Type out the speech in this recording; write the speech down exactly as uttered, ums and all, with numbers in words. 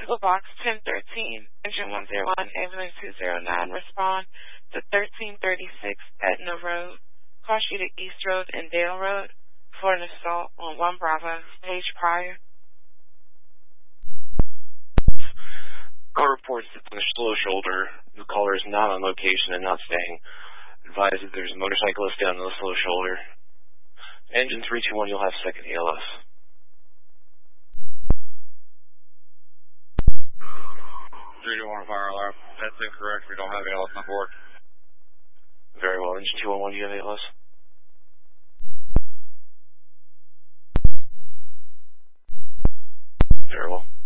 Box ten thirteen, engine one zero one, ambulance two zero nine, respond to thirteen thirty-six Etna Road, cross street East Road and Dale Road for an assault on one Bravo, Page Pryor. Car reports that on the slow shoulder, the caller is not on location and not staying. Advise that there's a motorcyclist down on the slow shoulder. Engine three two one, you'll have second A L S. three two one, fire alarm. That's incorrect. We don't have A L S on board. Very well. Engine two one one, do you have A L S? Very well.